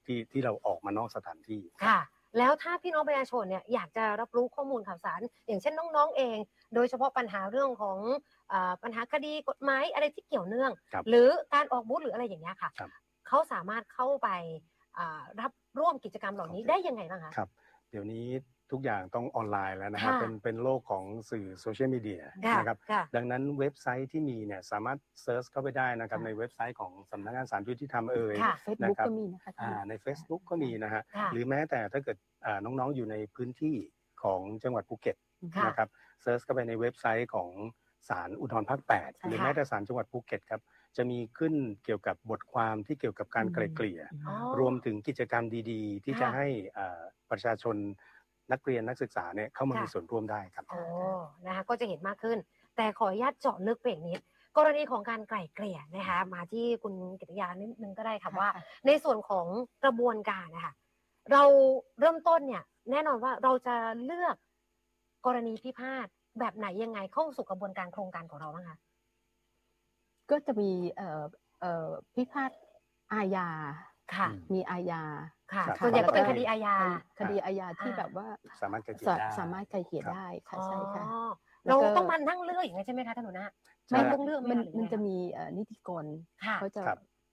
ที่เราออกมานอกสถานที่ค่ะแล้วถ้าพี่น้องประชาชนเนี่ยอยากจะรับรู้ข้อมูลข่าวสารอย่างเช่นน้องๆเองโดยเฉพาะปัญหาเรื่องของปัญหาคดีกฎหมายอะไรที่เกี่ยวเนื่องหรือการออกบูธหรืออะไรอย่างเงี้ยค่ะเขาสามารถเข้าไปรับร่วมกิจกรรมเหล่านี้ได้ยังไงบ้างคะครับเดี๋ยวนี้ทุกอย่างต้องออนไลน์แล้วนะครับเป็นโลกของสื่อโซเชียลมีเดียนะครับดังนั้นเว็บไซต์ที่มีเนี่ยสามารถเซิร์ชเข้าไปได้นะครับในเว็บไซต์ของสำนักงานศาลยุติธรรมนะครับใน Facebook ก็มีนะฮะหรือแม้แต่ถ้าเกิดน้องๆอยู่ในพื้นที่ของจังหวัดภูเก็ตนะครับเซิร์ชเข้าไปในเว็บไซต์ของศาลอุทธรณ์ภาค 8หรือแม้แต่ศาลจังหวัดภูเก็ตครับจะมีขึ้นเกี่ยวกับบทความที่เกี่ยวกับการไกล่เกลี่ยรวมถึงกิจกรรมดีๆที่จะให้ประชาชนนักเรียนนักศึกษาเนี่ยเข้ามามีส่วนร่วมได้ครับนะคะก็จะเห็นมากขึ้นแต่ขออนุญาตเจาะลึกไปอีกนิดกรณีของการไกล่เกลี่ยนะคะมาที่คุณกิตยานิดนึงก็ได้ค่ะว่าในส่วนของกระบวนการนะคะเราเริ่มต้นเนี่ยแน่นอนว่าเราจะเลือกกรณีพิพาทแบบไหนยังไงเข้าสู่กระบวนการโครงการของเราบ้างคะก็จะมีพิพาทอาญาค่ะมีอาญาค่ะส่วนใหญ่ก็เป็นคดีอาญาที่แบบว่าสามารถไกล่เกลี่ยได้ค่ะใช่ค่ะเราต้องมานั่งเลือกอย่างนี้ใช่ไหมคะท่านหัวหน้าไม่ต้องเลือกมันจะมีนิติกรเขาจะ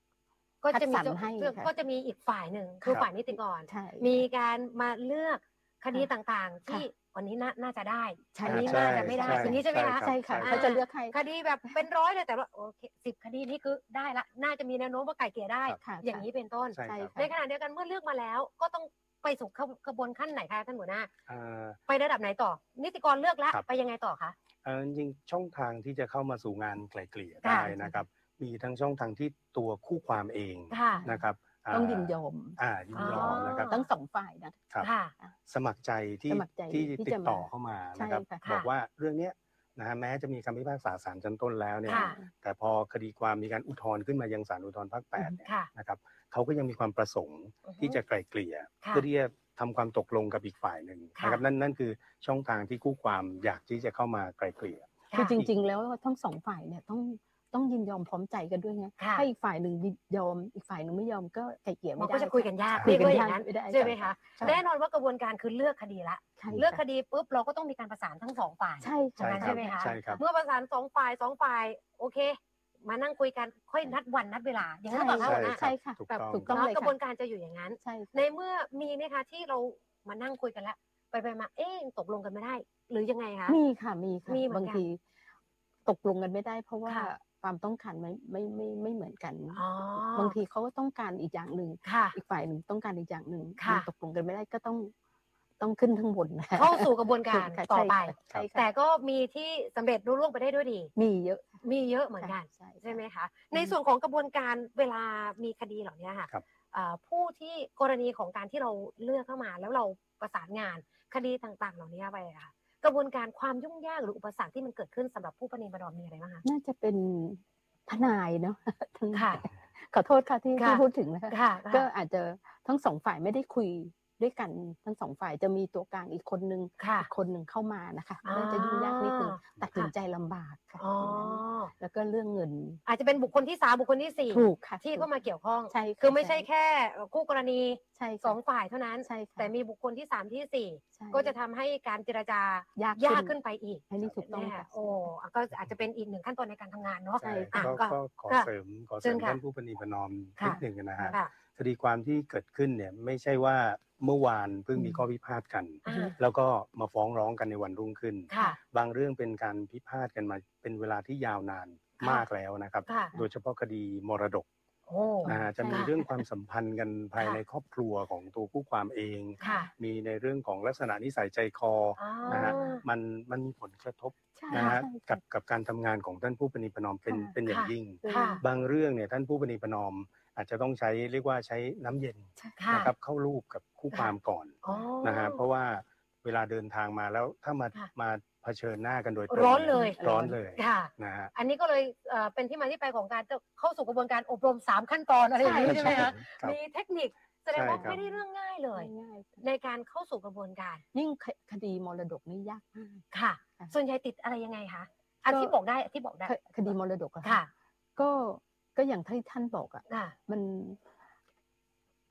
ก็จะมีอีกฝ่ายหนึ่งคือฝ่ายนิติกรมีการมาเลือกคดีต่างๆที่วันนี้น่าจะได้อันนี้น่าจะไม่ได้อย่างนี้ใช่ไหมคะใช่ค่ะเขาจะเลือกให้คดีแบบเป็นร้อยเลยแต่ว่าโอเค10 คดีนี่คือได้ละน่าจะมีแนวโน้มว่าไกล่เกลี่ยได้อย่างนี้เป็นต้นในขณะเดียวกันเมื่อเลือกมาแล้วก็ต้องไปสู่กระบวนขั้นไหนคะท่านหัวหน้าไประดับไหนต่อนิติกรเลือกแล้วไปยังไงต่อคะจริงช่องทางที่จะเข้ามาสู่งานไกล่เกลี่ยได้นะครับมีทั้งช่องทางที่ตัวคู่ความเองนะครับต้องยินยอมนะครับทั้งสองฝ่ายนะครับสมัครใจที่ติดต่อเข้ามานะครับบอกว่าเรื่องนี้นะฮะแม้จะมีคำพิพากษาศาลชั้นต้นแล้วเนี่ยแต่พอคดีความมีการอุทธรณ์ขึ้นมายังศาลอุทธรณ์ภาค 8นะครับเขาก็ยังมีความประสงค์ที่จะไกล่เกลี่ยเพื่อที่จะทำความตกลงกับอีกฝ่ายหนึ่งนะครับนั่นคือช่องทางที่คู่ความอยากที่จะเข้ามาไกล่เกลี่ยคือจริงๆแล้วทั้งสองฝ่ายเนี่ยต้องยินยอมพร้อมใจกันด้วยไงถ้าอีกฝ่ายหนึ่งยอมอีกฝ่ายหนึ่งไม่ยอมก็ไกล่เกลี่ยไม่ได้ก็จะคุยกันยากไม่ได้อย่างนั้นใช่ไหมคะแน่นอนว่ากระบวนการคือเลือกคดีละเลือกคดีปุ๊บเราก็ต้องมีการประสานทั้ง2 ฝ่ายใช่ไหมคะเมื่อประสาน2 ฝ่ายโอเคมานั่งคุยกันค่อยนัดวันนัดเวลาอย่างนั้นต่อหน้านะใช่ค่ะถูกต้องกระบวนการจะอยู่อย่างนั้นในเมื่อมีนะคะที่เรามานั่งคุยกันแล้วไปมาตกลงกันไม่ได้หรือยังไงคะมีค่ะบางทีตกลงกันไม่ได้เพราะว่าความต้องการไม่เหมือนกันบางทีเขาก็ต้องการอีกอย่างหนึ่งอีกฝ่ายหนึ่งต้องการอีกอย่างหนึ่งตกลงกันไม่ได้ก็ต้องขึ้นทั้งบนเข้าสู่กระบวนการต่อไปแต่ก็มีที่สำเร็จรุ่ร่วงไปได้ด้วยดีมีเยอะเหมือนกันใช่ไหมคะในส่วนของกระบวนการเวลามีคดีเหล่านี้ค่ะผู้ที่กรณีของการที่เราเลือกเข้ามาแล้วเราประสานงานคดีต่างๆเหล่านี้ไปค่ะกระบวนการความยุ่งยากหรืออุปสรรคที่มันเกิดขึ้นสำหรับผู้ประนีประนอมมีอะไรบ้างคะน่าจะเป็นทนายเนาะขอโทษค่ะที่พูดถึงนะคะก็อาจจะทั้งสองฝ่ายไม่ได้คุยด้วยกันทั้งสองฝ่ายจะมีตัวกลางอีกคนนึงเข้ามานะคะน่าจะยุ่งยากนิดนึงตัดสินใจลำบากค่ะแล้วก็เรื่องเงินอาจจะเป็นบุคคลที่3บุคคลที่4 ถูกค่ะที่เข้ามาเกี่ยวข้องคือไม่ใช่แค่คู่กรณี2 ฝ่ายเท่านั้นแต่มีบุคคลที่3ที่4ก็จะทำให้การเจรจายากขึ้นไปอีกอันนี้ถูกต้องค่ะก็อาจจะเป็นอีก1ขั้นตอนในการทำงานเนาะก็ขอเสริมท่านผู้ประนีประนอมนิดหนึ่งนะฮะคดีความที่เกิดขึ้นเนี่ยไม่ใช่ว่าเมื่อวานเพิ่งมีข้อพิพาทกันแล้วก็มาฟ้องร้องกันในวันรุ่งขึ้นบางเรื่องเป็นการพิพาทกันมาเป็นเวลาที่ยาวนานมากแล้วนะครับโดยเฉพาะคดีมรดกจะมีเรื่องความสัมพันธ์กันภายในครอบครัวของตัวผู้ความเองมีในเรื่องของลักษณะนิสัยใจคอนะฮะมันมีผลกระทบนะฮะกับการทำงานของท่านผู้ประนีประนอมเป็นอย่างยิ่งบางเรื่องเนี่ยท่านผู้ประนีประนอมอาจจะต้องเรียกว่าใช้น้ำเย็นนะครับเข้ารูปกับคู่ความก่อนนะฮะเพราะว่าเวลาเดินทางมาแล้วถ้ามาเผชิญหน้ากันโดยตรงร้อนเลยนะฮะอันนี้ก็เลยเป็นที่มาที่ไปของการเข้าสู่กระบวนการอบรม3ขั้นตอนอะไรอย่างนี้ใช่ไหมคะมีเทคนิคแสดงว่าไม่ได้เรื่องง่ายเลยในการเข้าสู่กระบวนการยิ่งคดีมรดกนี่ยากมากค่ะส่วนใหญ่ติดอะไรยังไงคะที่บอกได้คดีมรดกค่ะก็อย่างที่ท่านบอกมัน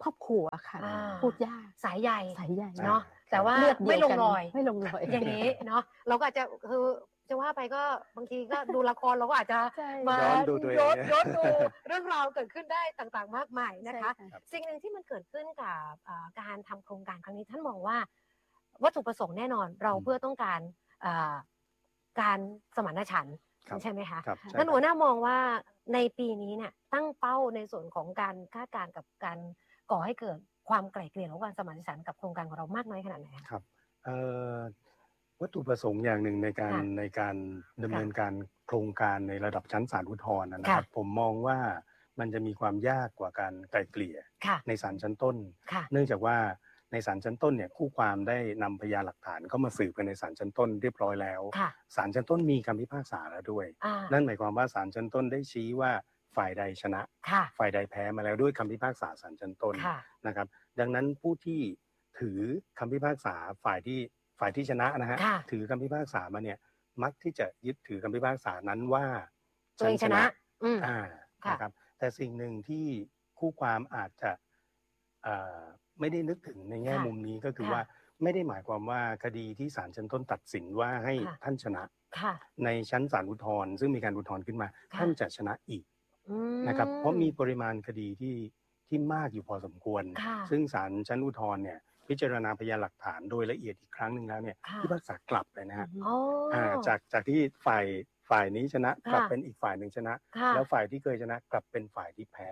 ครอบครัวค่ะพูดยากสายใยเนาะแต่ว่าไม่ลงรอยอย่างนี้เนาะเราก็อาจจะคือจะว่าไปก็บางทีก็ดูละครเราก็อาจจะมาย้อนดูเรื่องราวเกิดขึ้นได้ต่างๆมากมายนะคะสิ่งหนึ่งที่มันเกิดขึ้นกับการทำโครงการครั้งนี้ท่านมองว่าวัตถุประสงค์แน่นอนเราเพื่อต้องการสมานฉันท์ใช่ไหมคะท่านหัวหน้ามองว่าในปีนี้เนี่ยตั้งเป้าในส่วนของการคาดการณ์กับการก่อให้เกิดความไกล่เกลี่ยและการสมานฉันท์กับโครงการของเรามากน้อยขนาดไหนครับวัตถุประสงค์อย่างหนึ่งในการดำเนินการโครงการในระดับชั้นศาลอุทธรณ์นะครับผมมองว่ามันจะมีความยากกว่าการไกล่เกลี่ยในศาลชั้นต้นเนื่องจากว่าในศาลชั้นต้นเนี่ยคู่ความได้นำพยานหลักฐานเข้ามาสืบกันในศาลชั้นต้นเรียบร้อยแล้วศาลชั้นต้นมีคำพิพากษาแล้วด้วยนั่นหมายความว่าศาลชั้นต้นได้ชี้ว่าฝ่ายใดชนะฝ่ายใดแพ้มาแล้วด้วยคำพิพากษาศาลชั้นต้นนะครับดังนั้นผู้ที่ถือคำพิพากษาฝ่ายที่ชนะนะฮะถือคำพิพากษามาเนี่ยมักที่จะยึดถือคำพิพากษานั้นว่าตัวเองชนะนะครับแต่สิ่งหนึ่งที่คู่ความอาจจะไม่ได้นึกถึงในแง่มุมนี้ก็คือว่าไม่ได้หมายความว่าคดีที่ศาลชั้นต้นตัดสินว่าให้ท่านชนะในชั้นศาลอุทธรณ์ซึ่งมีการอุทธรณ์ขึ้นมาท่านจะชนะอีกนะครับเพราะมีปริมาณคดีที่มากอยู่พอสมควรซึ่งศาลชั้นอุทธรณ์เนี่ยพิจารณาพยานหลักฐานโดยละเอียดอีกครั้งหนึ่งแล้วเนี่ยพิพากษากลับเลยนะฮะจากที่ฝ่ายนี้ชนะกลับเป็นอีกฝ่ายหนึ่งชนะแล้วฝ่ายที่เคยชนะกลับเป็นฝ่ายที่แพ้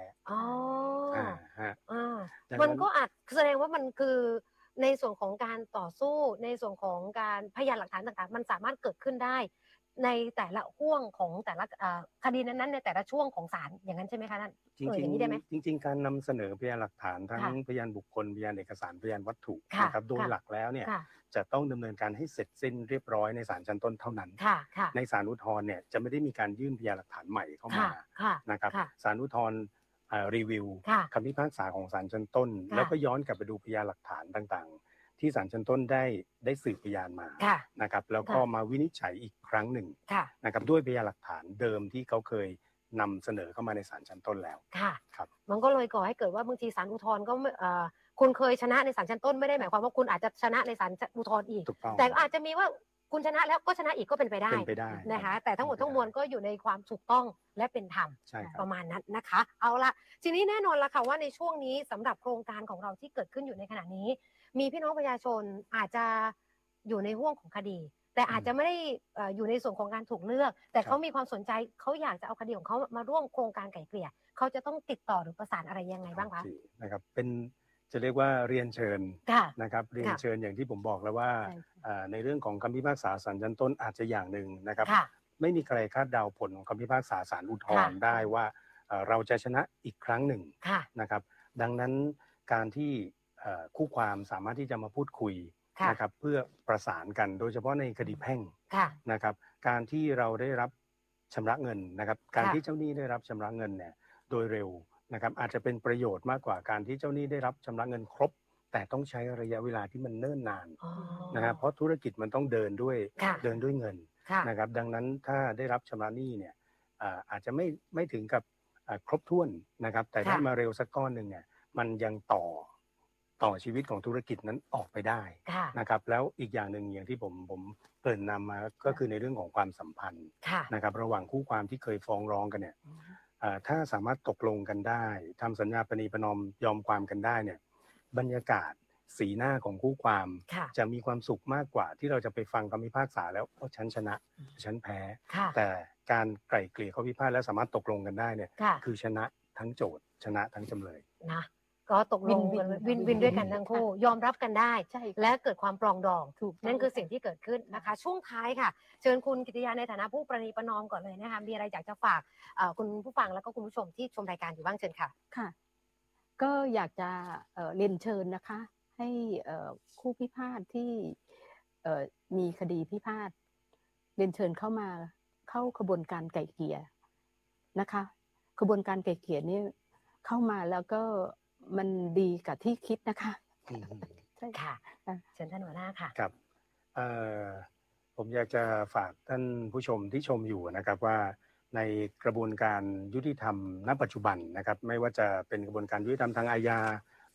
มันก็อาจแสดงว่ามันคือในส่วนของการต่อสู้ในส่วนของการพยานหลักฐานต่างๆมันสามารถเกิดขึ้นได้ในแต่ละห่วงของแต่ละคดีนั้นๆในแต่ละช่วงของศาลอย่างนั้นใช่ไหมคะท่านอย่างนี้ได้ไหมจริงการนำเสนอพยานหลักฐานทั้งพยานบุคคลพยานเอกสารพยานวัตถุนะครับโดยหลักแล้วเนี่ยจะต้องดำเนินการให้เสร็จสิ้นเรียบร้อยในศาลชั้นต้นเท่านั้นในศาลอุทธรณ์เนี่ยจะไม่ได้มีการยื่นพยานหลักฐานใหม่เข้ามานะครับศาลอุทธรณ์รีวิวคำพิพากษาของศาลชั้นต้นแล้วก็ย้อนกลับไปดูพยานหลักฐานต่างๆที่ศาลชั้นต้นได้สืบพยานมานะครับแล้วก็มาวินิจฉัยอีกครั้งหนึ่งนะครับด้วยพยานหลักฐานเดิมที่เขาเคยนำเสนอเข้ามาในศาลชั้นต้นแล้วครับมันก็เลยก่อให้เกิดว่าบางทีศาลอุทธรณ์ก็คุณเคยชนะในศาลชั้นต้นไม่ได้หมายความว่าคุณอาจจะชนะในศาลอุทธรณ์อีกแต่อาจจะมีว่าคุณชนะแล้วก็ชนะอีกก็เป็นไปได้นะคะแต่ทั้งหมดทั้งมวลก็อยู่ในความถูกต้องและเป็นธรรมประมาณนั้นนะคะเอาละทีนี้แน่นอนละค่ะว่าในช่วงนี้สำหรับโครงการของเราที่เกิดขึ้นอยู่ในขณะนี้มีพี่น้องประชาชนอาจจะอยู่ในห่วงของคดีแต่อาจจะไม่ได้อยู่ในส่วนของการถูกเลือกแต่เขามีความสนใจเขาอยากจะเอาคดีของเขามาร่วมโครงการไกล่เกลี่ยเขาจะต้องติดต่อหรือประสานอะไรยังไงบ้างคะนะครับเป็นจะเรียกว่าเรียนเชิญนะครับเรียนเชิญอย่างที่ผมบอกแล้วว่าในเรื่องของคำพิพากษาศาลชั้นต้นอาจจะอย่างหนึ่งนะครับไม่มีใครคาดเดาผลของคำพิพากษาศาลอุทธรณ์ได้ว่าเราจะชนะอีกครั้งหนึ่งนะครับดังนั้นการที่คู่ความสามารถที่จะมาพูดคุยนะครับเพื่อประสานกันโดยเฉพาะในคดีแพ่งนะครับการที่เราได้รับชำระเงินนะครับการที่เจ้าหนี้ได้รับชำระเงินเนี่ยโดยเร็วนะครับอาจจะเป็นประโยชน์มากกว่าการที่เจ้าหนี้ได้รับชำระเงินครบแต่ต้องใช้ระยะเวลาที่มันเนิ่นนานนะครับเพราะธุรกิจมันต้องเดินด้วยเงินนะครับดังนั้นถ้าได้รับชำระหนี้เนี่ยอาจจะไม่ถึงกับครบถ้วนนะครับแต่ถ้ามาเร็วสักก้อนหนึ่งเนี่ยมันยังต่อชีวิตของธุรกิจนั้นออกไปได้นะครับแล้วอีกอย่างหนึ่งอย่างที่ผมเกริ่นนำมาก็คือในเรื่องของความสัมพันธ์นะครับระหว่างคู่ความที่เคยฟ้องร้องกันเนี่ยถ้าสามารถตกลงกันได้ทำสัญญาประนีประนอมยอมความกันได้เนี่ยบรรยากาศสีหน้าของคู่ความจะมีความสุขมากกว่าที่เราจะไปฟังคำพิพากษาแล้วฉันชนะฉันแพ้แต่การไกล่เกลี่ยข้อพิพาทและสามารถตกลงกันได้เนี่ยคือชนะทั้งโจทย์ชนะทั้งจำเลยนะก็ตกลงวินด้วยกันทั้งคู่ยอมรับกันได้และเกิดความปรองดองนั่นคือสิ่งที่เกิดขึ้นนะคะช่วงท้ายค่ะเชิญคุณกิติยาในฐานะผู้ประนีประนอมก่อนเลยนะคะมีอะไรอยากจะฝากคุณผู้ฟังแล้วก็คุณผู้ชมที่ชมรายการอยู่บ้างเชิญค่ะค่ะก็อยากจะเรียนเชิญนะคะให้คู่พิพาทที่มีคดีพิพาทเรียนเชิญเข้ากระบวนการไกล่เกลี่ยนะคะกระบวนการไกล่เกลี่ยนี่เข้ามาแล้วก็มันดีกับที่คิดนะคะใช่ค่ะเชิญท่านหัวหน้าค่ะครับผมอยากจะฝากท่านผู้ชมที่ชมอยู่นะครับว่าในกระบวนการยุติธรรมณปัจจุบันนะครับไม่ว่าจะเป็นกระบวนการยุติธรรมทางอาญา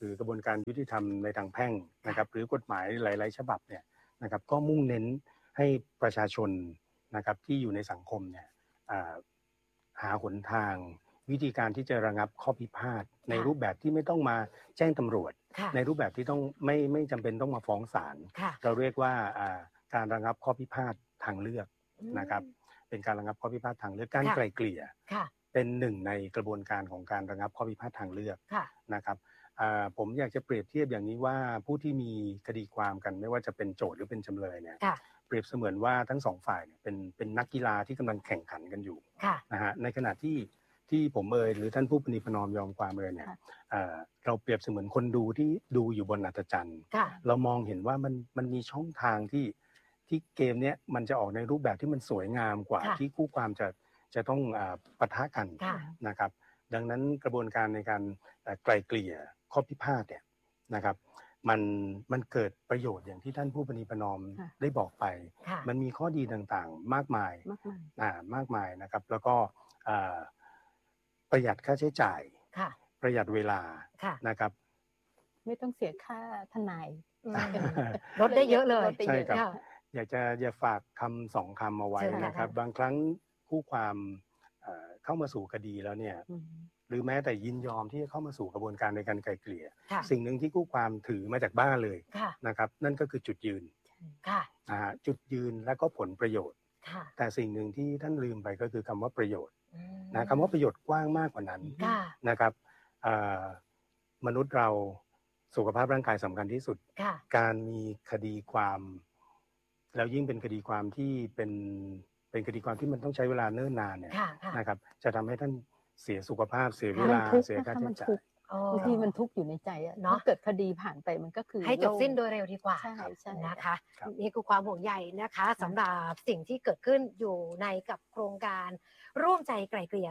คือกระบวนการยุติธรรมในทางแพ่งนะครับหรือกฎหมายหลายๆฉบับเนี่ยนะครับก็มุ่งเน้นให้ประชาชนนะครับที่อยู่ในสังคมเนี่ยหาหนทางวิธีการที่จะระงับข้อพิพาทในรูปแบบที่ไม่ต้องมาแจ้งตำรวจในรูปแบบที่ต้องไม่จำเป็นต้องมาฟ้องศาลเราเรียกว่าการระงับข้อพิพาททางเลือกนะครับเป็นการระงับข้อพิพาททางเลือกการไกล่เกลี่ยเป็นหนึ่งในกระบวนการของการระงับข้อพิพาททางเลือกนะครับผมอยากจะเปรียบเทียบอย่างนี้ว่าผู้ที่มีคดีความกันไม่ว่าจะเป็นโจทก์หรือเป็นจำเลยเนี่ยเปรียบเสมือนว่าทั้งสองฝ่ายเนี่ยเป็นนักกีฬาที่กำลังแข่งขันกันอยู่นะฮะในขณะที่ผมหรือท่านผู้ปณิพนอมยอมความเนี่ยเราเปรียบเสมือนคนดูที่ดูอยู่บนอัศจรรย์เรามองเห็นว่ามันมีช่องทางที่เกมเนี้ยมันจะออกในรูปแบบที่มันสวยงามกว่าที่คู่ความจะต้องปะทะกันนะครับดังนั้นกระบวนการในการไกล่เกลี่ยข้อพิพาทเนี่ยนะครับมันเกิดประโยชน์อย่างที่ท่านผู้ปณิพนอมได้บอกไปมันมีข้อดีต่างๆมากมายนะครับแล้วก็ประหยัดค่าใช้จ่ายประหยัดเวลานะครับไม่ต้องเสียค่าทนายลดได้เยอะเลยใช่ครับอยากจะฝากคำ2 คำเอาไว้นะครับบางครั้งคู่ความเข้ามาสู่คดีแล้วเนี่ยหรือแม้แต่ยินยอมที่จะเข้ามาสู่กระบวนการในการไกล่เกลี่ยสิ่งหนึ่งที่คู่ความถือมาจากบ้านเลยนะครับนั่นก็คือจุดยืนจุดยืนและก็ผลประโยชน์แต่สิ่งหนึ่งที่ท่านลืมไปก็คือคำว่าประโยชน์คำว่าประโยชน์กว้างมากกว่านั้นนะครับมนุษย์เราสุขภาพร่างกายสำคัญที่สุดการมีคดีความแล้วยิ่งเป็นคดีความที่เป็นคดีความที่มันต้องใช้เวลาเนิ่นนานเนี่ยนะครับจะทำให้ท่านเสียสุขภาพเสียเวลาเสียค่าใช้จ่ายบางทีมันทุกข์อยู่ในใจเนาะเกิดคดีผ่านไปมันก็คือให้จบสิ้นโดยเร็วดีกว่านะคะนี่คือความห่วงใยนะคะสำหรับสิ่งที่เกิดขึ้นอยู่ในกับโครงการร่วมใจไกล่เกลี่ย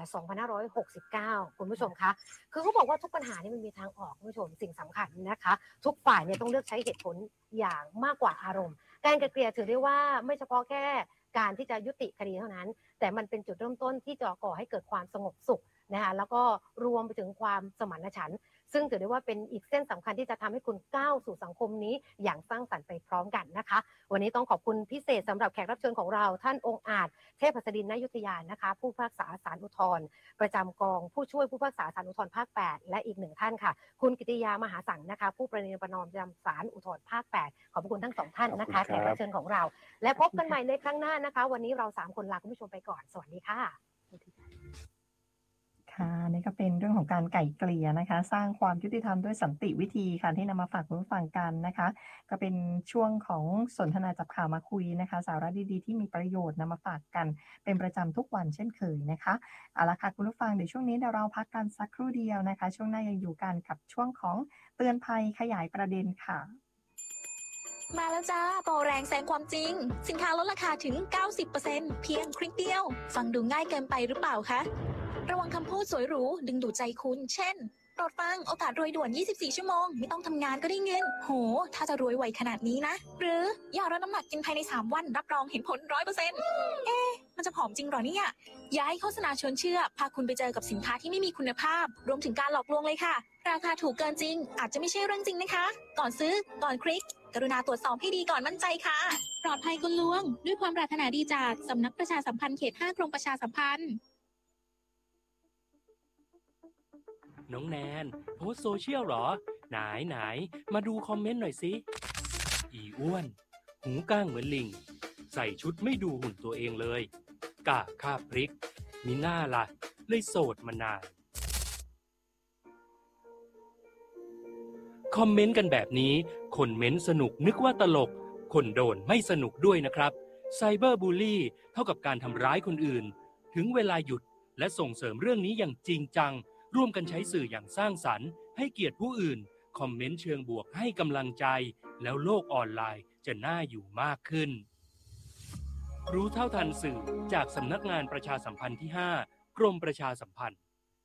2569 คุณผู้ชมคะคือเขาบอกว่าทุกปัญหานี่มันมีทางออกคุณผู้ชมสิ่งสำคัญนะคะทุกฝ่ายเนี่ยต้องเลือกใช้เหตุผลอย่างมากกว่าอารมณ์การไกล่เกลี่ยถือได้ว่าไม่เฉพาะแค่การที่จะยุติคดีเท่านั้นแต่มันเป็นจุดเริ่มต้นที่จะก่อให้เกิดความสงบสุขนะคะแล้วก็รวมไปถึงความสมานฉันท์ซึ่งถือได้ว่าเป็นอีกเส้นสำคัญที่จะทำให้คุณก้าวสู่สังคมนี้อย่างสร้างสรรค์ไปพร้อมกันนะคะวันนี้ต้องขอบคุณพิเศษสำหรับแขกรับเชิญของเราท่านองค์อาจเทพหัสดิน นยุทธยานะคะผู้พิพากษาศาลอุทธรณ์ประจำกองผู้ช่วยผู้พิพากษาศาลอุทธรณ์ภาค 8และอีก1ท่านค่ะคุณกิติยามหาสังนะคะผู้ประนีประนอมประจำศาลอุทธรณ์ภาค 8ขอบคุณทั้ง2ท่านนะคะแขกรับเชิญของเราและพบกันใหม่ในครั้งหน้านะคะวันนี้เรา3คนลาคุณผู้ชมไปก่อนสวัสดีค่ะค่ะนี่ก็เป็นเรื่องของการไกล่เกลี่ยนะคะสร้างความยุติธรรมด้วยสันติวิธีค่ะที่นำมาฝากคุณผู้ฟังกันนะคะก็เป็นช่วงของสนทนาจับข่าวมาคุยนะคะสาระดีๆที่มีประโยชน์นำมาฝากกันเป็นประจำทุกวันเช่นเคยนะคะเอาละค่ะคุณผู้ฟังเดี๋ยวช่วงนี้เราพักกันสักครู่เดียวนะคะช่วงหน้ายังอยู่กันกับช่วงของเตือนภัยขยายประเด็นค่ะมาแล้วจ้าโปรแรงแซงความจริงสินค้าลดราคาถึง 90% เพียงคลิกเดียวฟังดูง่ายเกินไปหรือเปล่าคะระวังคำพูดสวยหรูดึงดูดใจคุณเช่นโปรดฟังโอกาสรวยด่วน24ชั่วโมงไม่ต้องทำงานก็ได้เงินโหถ้าจะรวยไวขนาดนี้นะหรือยาลดน้ำหนักกินภายใน3วันรับรองเห็นผล 100% มันจะผอมจริงหรอเนี่ยอย่าให้โฆษณาชวนเชื่อพาคุณไปเจอกับสินค้าที่ไม่มีคุณภาพรวมถึงการหลอกลวงเลยค่ะราคาถูกเกินจริงอาจจะไม่ใช่เรื่องจริงนะคะก่อนซื้อก่อนคลิกกรุณาตรวจสอบให้ดีก่อนมั่นใจค่ะปลอดภัยคุณลวงด้วยความปรารถนาดีจากสำนักประชาสัมพันธ์เขต 5 กรมประชาสัมพันธ์น้องแนนโพสโซเชียลหรอไหนมาดูคอมเมนต์หน่อยสิอีอ้วนหูก้างเหมือนลิงใส่ชุดไม่ดูหุ่นตัวเองเลยกะคาบพริกมีหน้าล่ะเลยโสดมานานคอมเมนต์กันแบบนี้คนเม้นสนุกนึกว่าตลกคนโดนไม่สนุกด้วยนะครับไซเบอร์บูลลี่เท่ากับการทำร้ายคนอื่นถึงเวลาหยุดและส่งเสริมเรื่องนี้อย่างจริงจังร่วมกันใช้สื่ออย่างสร้างสรรค์ให้เกียรติผู้อื่นคอมเมนต์เชิงบวกให้กำลังใจแล้วโลกออนไลน์จะน่าอยู่มากขึ้นรู้เท่าทันสื่อจากสำนักงานประชาสัมพันธ์ที่ 5 กรมประชาสัมพันธ์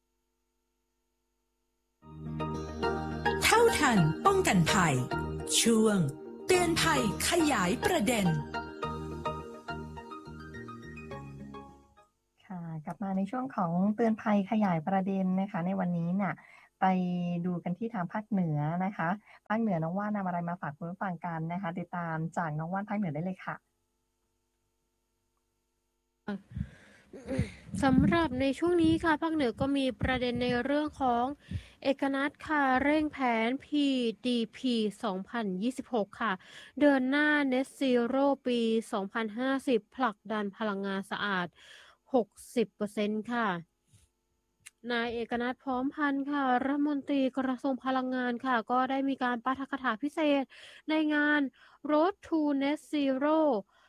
เท่าทันป้องกันภัยช่วงเตือนภัยขยายประเด็นกลับมาในช่วงของเตือนภัยขยายประเด็นนะคะในวันนี้น่ะไปดูกันที่ทางภาคเหนือนะคะภาคเหนือน้องว่านนำอะไรมาฝากคุณผู้ฟังกันนะคะติดตามจากน้องว่านภาคเหนือได้เลยค่ะสำหรับในช่วงนี้ค่ะภาคเหนือก็มีประเด็นในเรื่องของเอกนัทค่ะเร่งแผน PDP 2026 ค่ะเดินหน้า Net Zero ปี 2050 ผลักดันพลังงานสะอาด 60% ค่ะนายเอกนัทพร้อมพันธ์ค่ะรัฐมนตรีกระทรวงพลังงานค่ะก็ได้มีการปาฐกถาพิเศษในงาน Road to Net Zero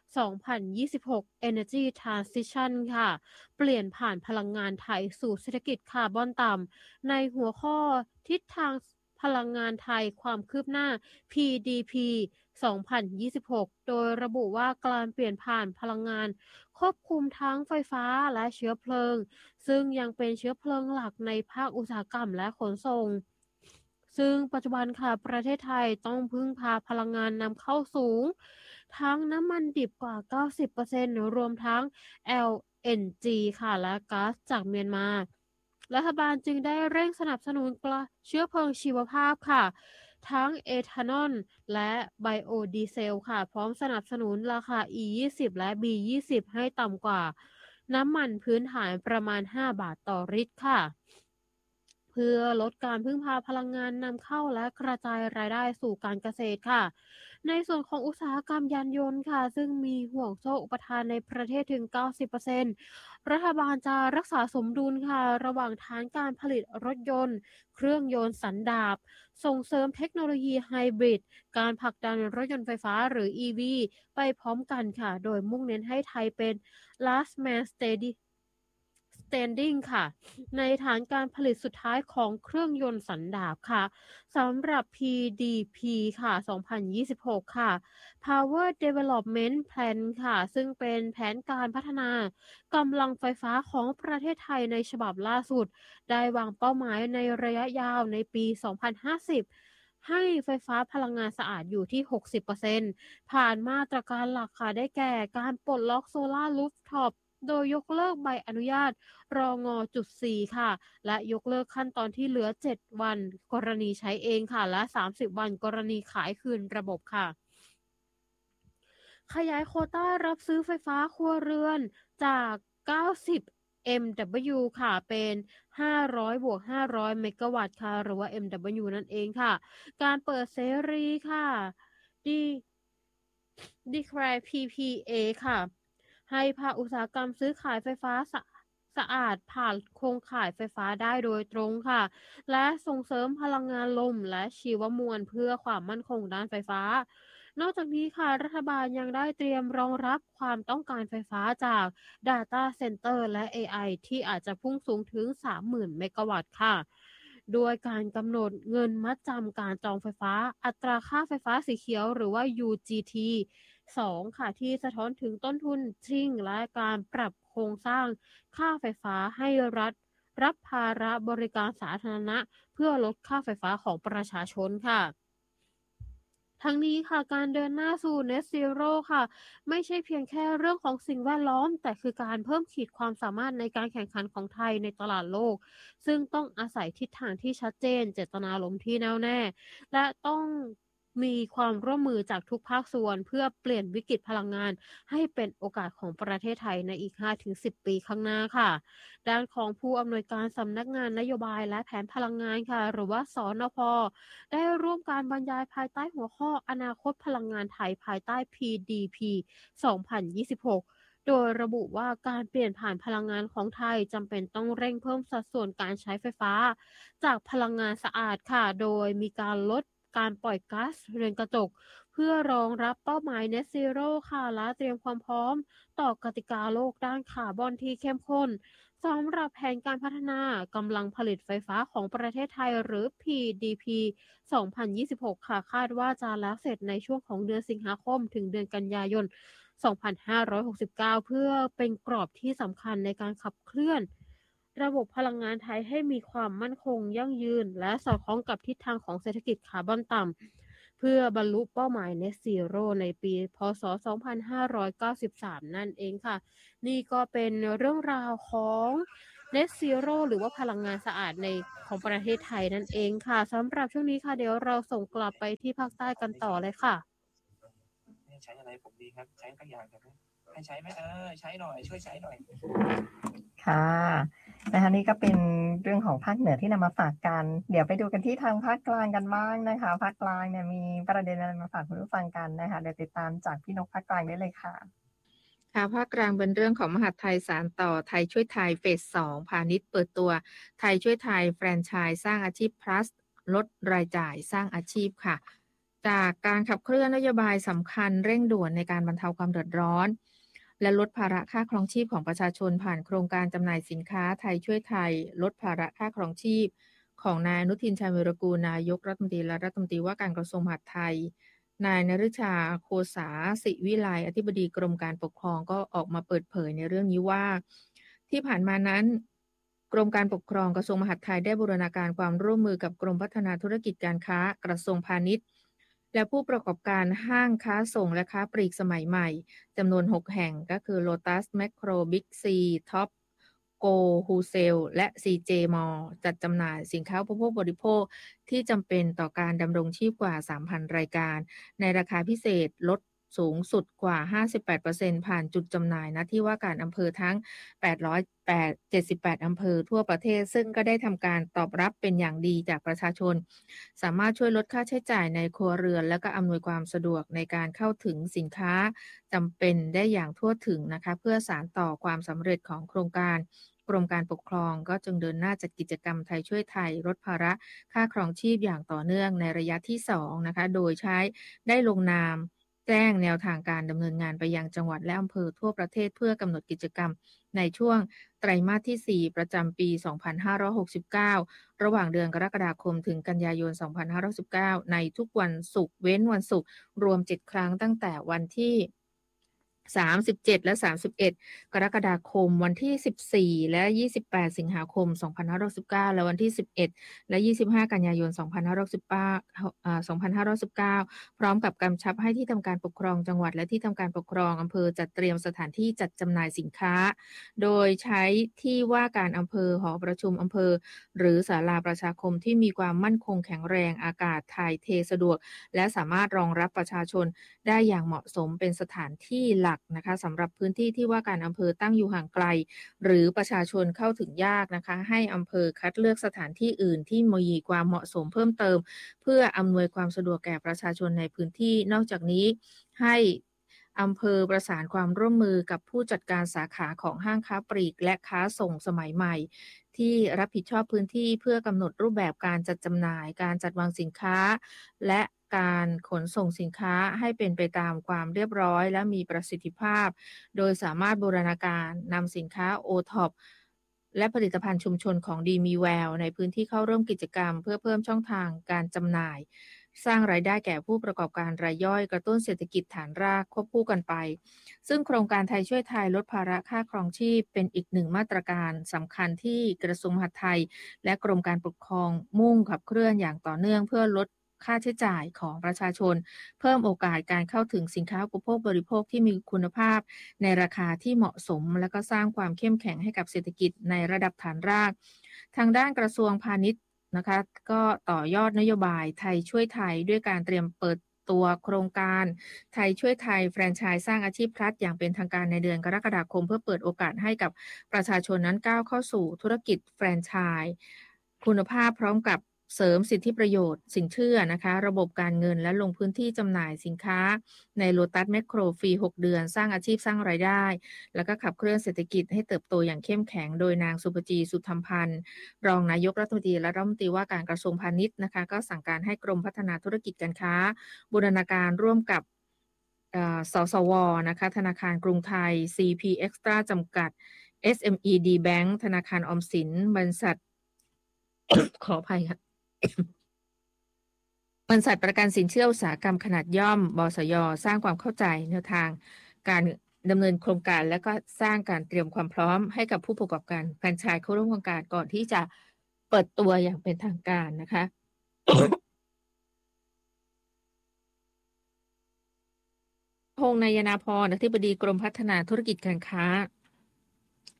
2026 Energy Transition ค่ะเปลี่ยนผ่านพลังงานไทยสู่เศรษฐกิจคาร์บอนต่ำในหัวข้อทิศทางพลังงานไทยความคืบหน้า PDP 2026 โดยระบุว่าการเปลี่ยนผ่านพลังงานควบคุมทั้งไฟฟ้าและเชื้อเพลิงซึ่งยังเป็นเชื้อเพลิงหลักในภาคอุตสาหกรรมและขนส่งซึ่งปัจจุบันค่ะประเทศไทยต้องพึ่งพาพลังงานนำเข้าสูงทั้งน้ำมันดิบกว่า 90% รวมทั้ง LNG ค่ะและก๊าซจากเมียนมารัฐบาลจึงได้เร่งสนับสนุนเชื้อเพลิงชีวภาพค่ะทั้งเอทานอลและไบโอดีเซลค่ะพร้อมสนับสนุนราคา E20 และ B20 ให้ต่ำกว่าน้ำมันพื้นฐานประมาณ5 บาทต่อลิตรค่ะเพื่อลดการพึ่งพาพลังงานนำเข้าและกระจายรายได้สู่การเกษตรค่ะในส่วนของอุตสาหกรรมยานยนต์ค่ะซึ่งมีห่วงโซ่อุปทานในประเทศถึง 90% รัฐบาลจะรักษาสมดุลค่ะระหว่างฐานการผลิตรถยนต์เครื่องยนต์สันดาปส่งเสริมเทคโนโลยีไฮบริดการผลักดันรถยนต์ไฟฟ้าหรือ EV ไปพร้อมกันค่ะโดยมุ่งเน้นให้ไทยเป็น last man standing ค่ะในฐานการผลิตสุดท้ายของเครื่องยนต์สันดาปค่ะสำหรับ PDP ค่ะ 2026 ค่ะ Power Development Plan ค่ะซึ่งเป็นแผนการพัฒนากำลังไฟฟ้าของประเทศไทยในฉบับล่าสุดได้วางเป้าหมายในระยะยาวในปี 2050 ให้ไฟฟ้าพลังงานสะอาดอยู่ที่ 60% ผ่านมาตรการหลักค่ะได้แก่การปลดล็อกโซลาร์รูฟท็อปโดยยกเลิกใบอนุญาตรอง.4 ค่ะและยกเลิกขั้นตอนที่เหลือ7วันกรณีใช้เองค่ะและ30วันกรณีขายคืนระบบค่ะขยายโควต้ารับซื้อไฟฟ้าครัวเรือนจาก90 MW ค่ะเป็น500 บวก 500 เมกะวัตต์ค่ะหรือว่า MW นั่นเองค่ะการเปิดเสรีค่ะdeclare PPA ค่ะให้ภาคอุตสาหกรรมซื้อขายไฟฟ้าสะอาดผ่านโครงข่ายไฟฟ้าได้โดยตรงค่ะและส่งเสริมพลังงานลมและชีวมวลเพื่อความมั่นคงด้านไฟฟ้านอกจากนี้ค่ะรัฐบาลยังได้เตรียมรองรับความต้องการไฟฟ้าจาก Data Center และ AI ที่อาจจะพุ่งสูงถึง 30,000 เมกะวัตต์ค่ะโดยการกำหนดเงินมัดจำการจองไฟฟ้าอัตราค่าไฟฟ้าสีเขียวหรือว่า UGT 2 ค่ะที่สะท้อนถึงต้นทุนจริงและการปรับโครงสร้างค่าไฟฟ้าให้รัฐรับภาระบริการสาธารณะเพื่อลดค่าไฟฟ้าของประชาชนค่ะทั้งนี้ค่ะการเดินหน้าสู่ Net Zero ค่ะไม่ใช่เพียงแค่เรื่องของสิ่งแวดล้อมแต่คือการเพิ่มขีดความสามารถในการแข่งขันของไทยในตลาดโลกซึ่งต้องอาศัยทิศทางที่ชัดเจนเจตนารมณ์ที่แน่วแน่และต้องมีความร่วมมือจากทุกภาคส่วนเพื่อเปลี่ยนวิกฤตพลังงานให้เป็นโอกาสของประเทศไทยในอีก 5-10 ปีข้างหน้าค่ะด้านของผู้อำนวยการสำนักงานนโยบายและแผนพลังงานค่ะหรือว่าสนพ.ได้ร่วมการบรรยายภายใต้หัวข้ออนาคตพลังงานไทยภายใต้ PDP 2026 โดยระบุว่าการเปลี่ยนผ่านพลังงานของไทยจำเป็นต้องเร่งเพิ่มสัดส่วนการใช้ไฟฟ้าจากพลังงานสะอาดค่ะโดยมีการลดการปล่อยก๊าซเรือนกระจกเพื่อรองรับเป้าหมาย Net Zero ค่ะและเตรียมความพร้อมต่อกติกาโลกด้านคาร์บอนที่เข้มข้นสำหรับแผนการพัฒนากำลังผลิตไฟฟ้าของประเทศไทยหรือ PDP 2026 ค่ะคาดว่าจะแล้วเสร็จในช่วงของเดือนสิงหาคมถึงเดือนกันยายน 2569 เพื่อเป็นกรอบที่สำคัญในการขับเคลื่อนระบบพลังงานไทยให้มีความมั่นคงยั่งยืนและสอดคล้องกับทิศทางของเศรษฐกิจคาร์บอนต่ำเพื่อบรรลุเป้าหมาย Net Zero ในปีพ.ศ. 2593 นั่นเองค่ะนี่ก็เป็นเรื่องราวของ Net Zero หรือว่าพลังงานสะอาดในของประเทศไทยนั่นเองค่ะสำหรับช่วงนี้ค่ะเดี๋ยวเราส่งกลับไปที่ภาคใต้กันต่อเลยค่ะใช้อะไรผมดีครับใช้ทุกอย่างครับให้ใช้ไหมใช้หน่อยช่วยใช้หน่อยค่ะนะคะนี่ก็เป็นเรื่องของภาคเหนือที่นำมาฝากกันเดี๋ยวไปดูกันที่ทางภาคกลางกันบ้างนะคะภาคกลางเนี่ยมีประเด็นอะไรมาฝากคุณผู้ฟังกันนะคะเดี๋ยวติดตามจากพี่นกภาคกลางได้เลยค่ะค่ะภาคกลางเป็นเรื่องของมหาดไทยสานต่อไทยช่วยไทยเฟส 2พาณิชย์เปิดตัวไทยช่วยไทยแฟรนไชส์สร้างอาชีพ plus ลดรายจ่ายสร้างอาชีพค่ะจากการขับเคลื่อนนโยบายสำคัญเร่งด่วนในการบรรเทาความเดือดร้อนและลดภาระค่าครองชีพของประชาชนผ่านโครงการจำหน่ายสินค้าไทยช่วยไทยลดภาระค่าครองชีพของนายอนุทินชาญวิรากูลนายกรัฐมนตรีและรัฐมนตรีว่าการกระทรวงมหาดไทยนายนฤชาโคสาสิวิไลอธิบดีกรมการปกครองก็ออกมาเปิดเผยในเรื่องนี้ว่าที่ผ่านมานั้นกรมการปกครองกระทรวงมหาดไทยได้บูรณาการความร่วมมือกับกรมพัฒนาธุรกิจการค้ากระทรวงพาณิชย์และผู้ประกอบการห้างค้าส่งและค้าปลีกสมัยใหม่จำนวน6แห่งก็คือ Lotus Macro Big C Top Go Wholesale และ CJ Mall จัดจำหน่ายสินค้าอุปโภคบริโภคที่จำเป็นต่อการดำรงชีพกว่า 3,000 รายการในราคาพิเศษลดสูงสุดกว่า 58% ผ่านจุดจำหน่ายณที่ว่าการอำเภอทั้ง878อำเภอทั่วประเทศซึ่งก็ได้ทำการตอบรับเป็นอย่างดีจากประชาชนสามารถช่วยลดค่าใช้จ่ายในครัวเรือนและก็อำนวยความสะดวกในการเข้าถึงสินค้าจำเป็นได้อย่างทั่วถึงนะคะเพื่อสานต่อความสำเร็จของโครงการกรมการปกครองก็จึงเดินหน้าจัดกิจกรรมไทยช่วยไทยลดภาระค่าครองชีพอย่างต่อเนื่องในระยะที่2นะคะโดยใช้ได้ลงนามแจ้งแนวทางการดำเนินงานไปยังจังหวัดและอำเภอทั่วประเทศเพื่อกำหนดกิจกรรมในช่วงไตรมาสที่4ประจำปี 2569 ระหว่างเดือนกรกฎาคมถึงกันยายน 2519 ในทุกวันศุกร์เว้นวันศุกร์รวม7ครั้งตั้งแต่วันที่37และ31กรกฎาคมวันที่14และ28สิงหาคม2519และวันที่11และ25กันยายน2519พร้อมกับกำชับให้ที่ทำการปกครองจังหวัดและที่ทำการปกครองอำเภอจัดเตรียมสถานที่จัดจำหน่ายสินค้าโดยใช้ที่ว่าการอำเภอหอประชุมอำเภอหรือศาลาประชาคมที่มีความมั่นคงแข็งแรงอากาศถ่ายเทสะดวกและสามารถรองรับประชาชนได้อย่างเหมาะสมเป็นสถานที่หลักนะคะสำหรับพื้นที่ที่ว่าการอำเภอตั้งอยู่ห่างไกลหรือประชาชนเข้าถึงยากนะคะให้อำเภอคัดเลือกสถานที่อื่นที่มีความเหมาะสมเพิ่มเติมเพื่ออำนวยความสะดวกแก่ประชาชนในพื้นที่นอกจากนี้ให้อำเภอประสานความร่วมมือกับผู้จัดการสาขาของห้างค้าปลีกและค้าส่งสมัยใหม่ที่รับผิดชอบพื้นที่เพื่อกำหนดรูปแบบการจัดจำหน่ายการจัดวางสินค้าและการขนส่งสินค้าให้เป็นไปตามความเรียบร้อยและมีประสิทธิภาพโดยสามารถบูรณาการนำสินค้า OTOP และผลิตภัณฑ์ชุมชนของดีมีแววในพื้นที่เข้าร่วมกิจกรรมเพื่อเพิ่มช่องทางการจำหน่ายสร้างรายได้แก่ผู้ประกอบการรายย่อยกระตุ้นเศรษฐกิจฐานรากควบคู่กันไปซึ่งโครงการไทยช่วยไทยลดภาระค่าครองชีพเป็นอีกหนึ่งมาตรการสำคัญที่กระทรวงมหาดไทยและกรมการปกครองมุ่งขับเคลื่อนอย่างต่อเนื่องเพื่อลดค่าใช้จ่ายของประชาชนเพิ่มโอกาสการเข้าถึงสินค้าอุปโภคบริโภคที่มีคุณภาพในราคาที่เหมาะสมและก็สร้างความเข้มแข็งให้กับเศรษฐกิจในระดับฐานรากทางด้านกระทรวงพาณิชย์นะคะก็ต่อยอดนโยบายไทยช่วยไทยด้วยการเตรียมเปิดตัวโครงการไทยช่วยไทยแฟรนไชส์สร้างอาชีพพลัดอย่างเป็นทางการในเดือนกรกฎาคมเพื่อเปิดโอกาสให้กับประชาชนนั้นก้าวเข้าสู่ธุรกิจแฟรนไชส์คุณภาพพร้อมกับเสริมสิทธิประโยชน์สินเชื่อนะคะระบบการเงินและลงพื้นที่จำหน่ายสินค้าในโลตัสแมคโครฟรี6เดือนสร้างอาชีพสร้างรายได้แล้วก็ขับเคลื่อนเศรษฐกิจให้เติบโตอย่างเข้มแข็งโดยนางสุภจีสุธรรมพันธ์รองนายกรัฐมนตรีและรัฐมนตรีว่าการกระทรวงพาณิชย์นะคะก็สั่งการให้กรมพัฒนาธุรกิจการค้าบูรณาการร่วมกับสสวนะคะธนาคารกรุงไทย CP Extra จำกัด SMED Bank ธนาคารออมสินบริษัท ขออภัยค่ะบริษัทประกันสินเชื่ออุตสาหกรรมขนาดย่อมบสย.สร้างความเข้าใจแนวทางการดำเนินโครงการและก็สร้างการเตรียมความพร้อมให้กับผู้ประกอบการแฟรนไชส์เข้าร่วมโครงการก่อนที่จะเปิดตัวอย่างเป็นทางการนะคะ พงษ์นายนาพรอธิบดีกรมพัฒนาธุรกิจการค้า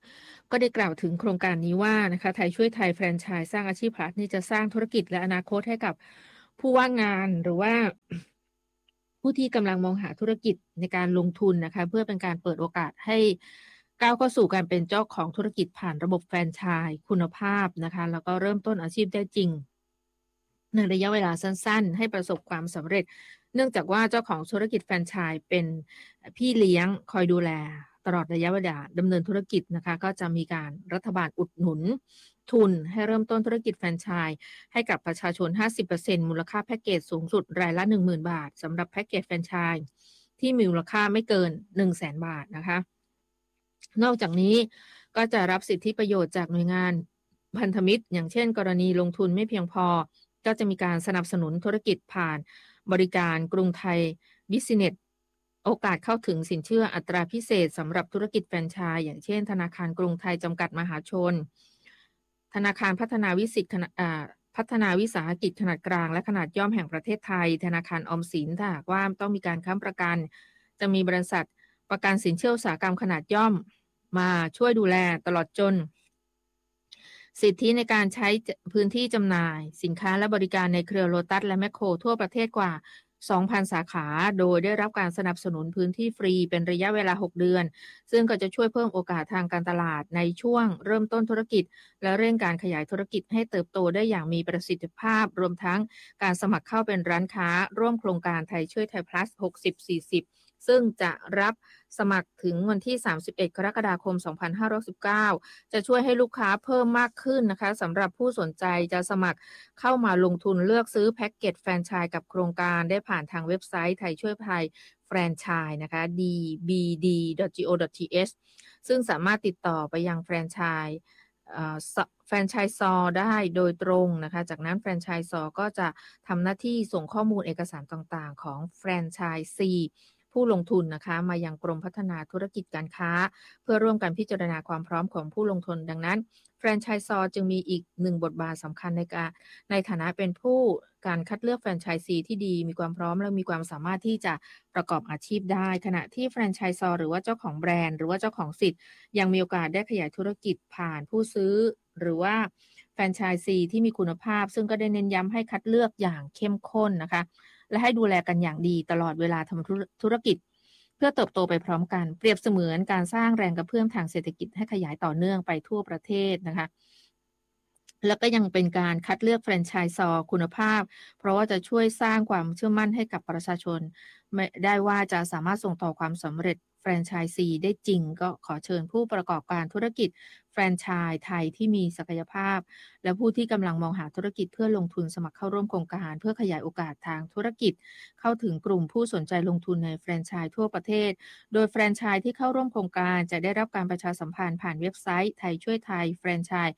ก็ได้กล่าวถึงโครงการนี้ว่านะคะไทยช่วยไทยแฟรนไชส์สร้างอาชีพพลัสนี่จะสร้างธุรกิจและอนาคตให้กับผู้ว่างงานหรือว่าผู้ที่กำลังมองหาธุรกิจในการลงทุนนะคะเพื่อเป็นการเปิดโอกาสให้ก้าวเข้าสู่การเป็นเจ้าของธุรกิจผ่านระบบแฟรนไชส์คุณภาพนะคะแล้วก็เริ่มต้นอาชีพได้จริงในระยะเวลาสั้นๆให้ประสบความสำเร็จเนื่องจากว่าเจ้าของธุรกิจแฟรนไชส์เป็นพี่เลี้ยงคอยดูแลตลอดระยะเวลาดำเนินธุรกิจนะคะก็จะมีการรัฐบาลอุดหนุนทุนให้เริ่มต้นธุรกิจแฟรนไชส์ให้กับประชาชน 50% มูลค่าแพ็กเกจสูงสุดรายละ 10,000 บาทสำหรับแพ็กเกจแฟรนไชส์ที่มีมูลค่าไม่เกิน 100,000 บาทนะคะนอกจากนี้ก็จะรับสิทธิประโยชน์จากหน่วยงานพันธมิตรอย่างเช่นกรณีลงทุนไม่เพียงพอก็จะมีการสนับสนุนธุรกิจผ่านบริการกรุงไทยบิสเนสโอกาสเข้าถึงสินเชื่ออัตราพิเศษสำหรับธุรกิจแฟรนไชส์อย่างเช่นธนาคารกรุงไทยจำกัดมหาชนธนาคารพัฒนาวิสาหกิจขนาดกลางและขนาดย่อมแห่งประเทศไทยธนาคารออมสินถ้าหากว่าต้องมีการค้ำประกันจะมีบริษัทประกันสินเชื่ออุตสาหกรรมขนาดย่อมมาช่วยดูแลตลอดจนสิทธิในการใช้พื้นที่จำหน่ายสินค้าและบริการในเครือโลตัสและแมคโครทั่วประเทศกว่า 2,000 สาขาโดยได้รับการสนับสนุนพื้นที่ฟรีเป็นระยะเวลา 6 เดือนซึ่งก็จะช่วยเพิ่มโอกาสทางการตลาดในช่วงเริ่มต้นธุรกิจและเร่งการขยายธุรกิจให้เติบโตได้อย่างมีประสิทธิภาพรวมทั้งการสมัครเข้าเป็นร้านค้าร่วมโครงการไทยช่วยไทย plus 60-40ซึ่งจะรับสมัครถึงวันที่31กรกฎาคม2519จะช่วยให้ลูกค้าเพิ่มมากขึ้นนะคะสำหรับผู้สนใจจะสมัครเข้ามาลงทุนเลือกซื้อแพ็กเกจแฟรนไชส์กับโครงการได้ผ่านทางเว็บไซต์ไทยช่วยไทยแฟรนไชส์นะคะ dbd.go.th ซึ่งสามารถติดต่อไปยังแฟรนไชส์แฟรนไชส์ซอได้โดยตรงนะคะจากนั้นแฟรนไชส์ซอก็จะทำหน้าที่ส่งข้อมูลเอกสารต่างๆของแฟรนไชส์ซีผู้ลงทุนนะคะมายังกรมพัฒนาธุรกิจการค้าเพื่อร่วมกันพิจารณาความพร้อมของผู้ลงทุนดังนั้นแฟรนไชส์ซอจึงมีอีกหนึ่งบทบาทสำคัญในฐานะเป็นผู้การคัดเลือกแฟรนไชส์ซีที่ดีมีความพร้อมและมีความสามารถที่จะประกอบอาชีพได้ขณะที่แฟรนไชส์ซอหรือว่าเจ้าของแบรนด์หรือว่าเจ้าของสิทธิ์ยังมีโอกาสได้ขยายธุรกิจผ่านผู้ซื้อหรือว่าแฟรนไชส์ซีที่มีคุณภาพซึ่งก็ได้เน้นย้ำให้คัดเลือกอย่างเข้มข้นนะคะและให้ดูแลกันอย่างดีตลอดเวลาทำธุรกิจเพื่อเติบโตไปพร้อมกันเปรียบเสมือนการสร้างแรงกระเพื่อมทางเศรษฐกิจให้ขยายต่อเนื่องไปทั่วประเทศนะคะแล้วก็ยังเป็นการคัดเลือกแฟรนไชส์ซอคุณภาพเพราะว่าจะช่วยสร้างความเชื่อมั่นให้กับประชาชนได้ว่าจะสามารถส่งต่อความสำเร็จแฟรนไชส์ซีได้จริงก็ขอเชิญผู้ประกอบการธุรกิจแฟรนไชส์ไทยที่มีศักยภาพและผู้ที่กำลังมองหาธุรกิจเพื่อลงทุนสมัครเข้าร่วมโครงการเพื่อขยายโอกาสทางธุรกิจเข้าถึงกลุ่มผู้สนใจลงทุนในแฟรนไชส์ทั่วประเทศโดยแฟรนไชส์ที่เข้าร่วมโครงการจะได้รับการประชาสัมพันธ์ผ่านเว็บไซต์ไทยช่วยไทยแฟรนไชส์